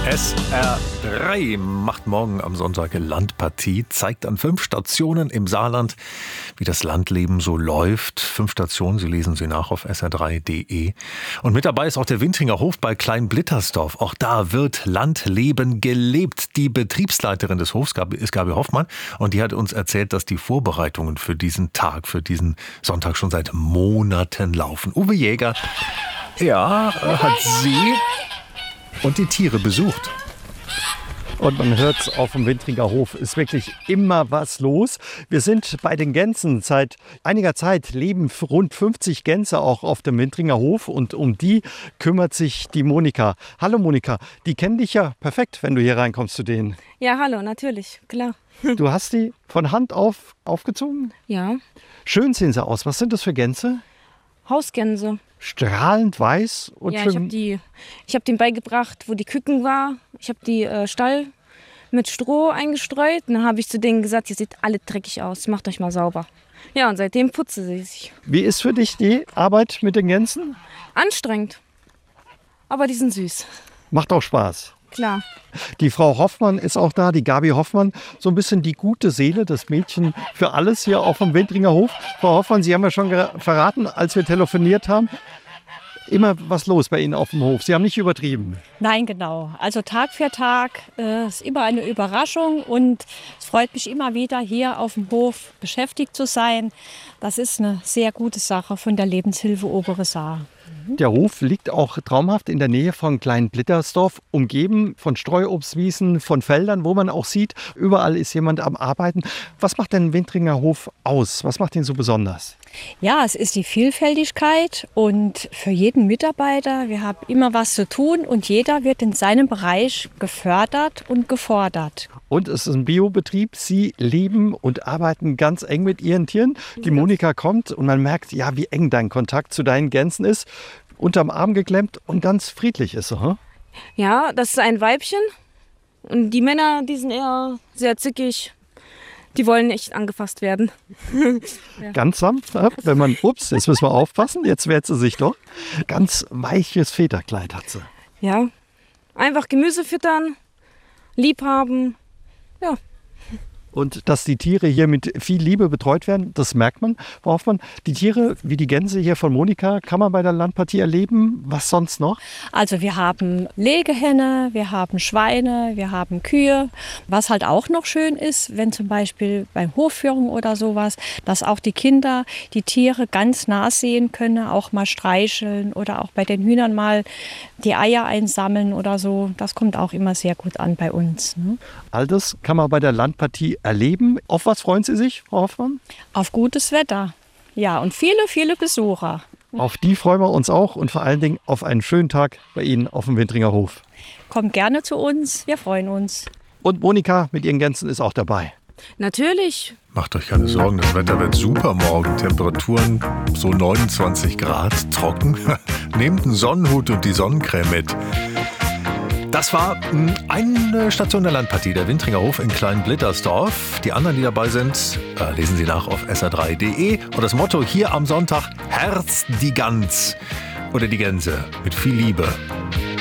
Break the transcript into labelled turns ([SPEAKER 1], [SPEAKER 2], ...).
[SPEAKER 1] SR3 macht morgen am Sonntag Landpartie, zeigt an 5 Stationen im Saarland, wie das Landleben so läuft. 5 Stationen, Sie lesen sie nach auf sr3.de. Und mit dabei ist auch der Wintringer Hof bei Klein-Blittersdorf. Auch da wird Landleben gelebt. Die Betriebsleiterin des Hofs ist Gabi Hoffmann und die hat uns erzählt, dass die Vorbereitungen für diesen Tag, für diesen Sonntag schon seit Monaten laufen. Uwe Jäger, hat sie und die Tiere besucht.
[SPEAKER 2] Und man hört auf dem Wintringer Hof, ist wirklich immer was los. Wir sind bei den Gänsen. Seit einiger Zeit leben rund 50 Gänse auch auf dem Wintringer Hof und um die kümmert sich die Monika. Hallo Monika, die kennen dich ja perfekt, wenn du hier reinkommst zu denen.
[SPEAKER 3] Ja, hallo, natürlich, klar.
[SPEAKER 2] Du hast die von Hand aufgezogen?
[SPEAKER 3] Ja.
[SPEAKER 2] Schön sehen sie aus. Was sind das für Gänse?
[SPEAKER 3] Hausgänse.
[SPEAKER 2] Strahlend weiß und
[SPEAKER 3] ja,
[SPEAKER 2] schön.
[SPEAKER 3] ich hab denen beigebracht, wo die Küken war. Ich habe die Stall mit Stroh eingestreut. Und dann habe ich zu denen gesagt, ihr seht alle dreckig aus, macht euch mal sauber. Ja, und seitdem putze sie sich.
[SPEAKER 2] Wie ist für dich die Arbeit mit den Gänsen?
[SPEAKER 3] Anstrengend, aber die sind süß.
[SPEAKER 2] Macht auch Spaß.
[SPEAKER 3] Klar.
[SPEAKER 2] Die Frau Hoffmann ist auch da, die Gabi Hoffmann, so ein bisschen die gute Seele, das Mädchen für alles hier auf dem Wintringer Hof. Frau Hoffmann, Sie haben ja schon verraten, als wir telefoniert haben, immer was los bei Ihnen auf dem Hof. Sie haben nicht übertrieben.
[SPEAKER 4] Nein, genau. Also Tag für Tag ist immer eine Überraschung und es freut mich immer wieder, hier auf dem Hof beschäftigt zu sein. Das ist eine sehr gute Sache von der Lebenshilfe Obere Saar.
[SPEAKER 2] Der Hof liegt auch traumhaft in der Nähe von Klein-Blittersdorf, umgeben von Streuobstwiesen, von Feldern, wo man auch sieht, überall ist jemand am Arbeiten. Was macht den Wintringer Hof aus? Was macht ihn so besonders?
[SPEAKER 4] Ja, es ist die Vielfältigkeit und für jeden Mitarbeiter, wir haben immer was zu tun und jeder wird in seinem Bereich gefördert und gefordert.
[SPEAKER 2] Und es ist ein Biobetrieb. Sie leben und arbeiten ganz eng mit Ihren Tieren. Die Monika kommt und man merkt, ja, wie eng dein Kontakt zu deinen Gänsen ist. Unterm Arm geklemmt und ganz friedlich ist sie. Hm?
[SPEAKER 3] Ja, das ist ein Weibchen. Und die Männer, die sind eher sehr zickig. Die wollen nicht angefasst werden.
[SPEAKER 2] Ja. Ganz sanft, wenn man, ups, jetzt müssen wir aufpassen, jetzt wehrt sie sich doch. Ganz weiches Federkleid hat sie.
[SPEAKER 3] Ja, einfach Gemüse füttern, lieb haben, ja.
[SPEAKER 2] Und dass die Tiere hier mit viel Liebe betreut werden, das merkt man. Frau Hoffmann, die Tiere wie die Gänse hier von Monika kann man bei der Landpartie erleben. Was sonst noch?
[SPEAKER 4] Also wir haben Legehenne, wir haben Schweine, wir haben Kühe. Was halt auch noch schön ist, wenn zum Beispiel bei Hofführung oder sowas, dass auch die Kinder die Tiere ganz nah sehen können, auch mal streicheln oder auch bei den Hühnern mal die Eier einsammeln oder so. Das kommt auch immer sehr gut an bei uns. Ne?
[SPEAKER 2] All das kann man bei der Landpartie erleben. Auf was freuen Sie sich, Frau Hoffmann?
[SPEAKER 4] Auf gutes Wetter. Ja, und viele, viele Besucher.
[SPEAKER 2] Auf die freuen wir uns auch und vor allen Dingen auf einen schönen Tag bei Ihnen auf dem Wintringer Hof.
[SPEAKER 4] Kommt gerne zu uns, wir freuen uns.
[SPEAKER 2] Und Monika mit ihren Gänsen ist auch dabei.
[SPEAKER 3] Natürlich.
[SPEAKER 1] Macht euch keine Sorgen, das Wetter wird super morgen. Temperaturen so 29 Grad, trocken. Nehmt einen Sonnenhut und die Sonnencreme mit. Das war eine Station der Landpartie, der Wintringer Hof in Klein-Blittersdorf. Die anderen, die dabei sind, lesen Sie nach auf sr3.de. Und das Motto hier am Sonntag: Herz die Gans oder die Gänse mit viel Liebe.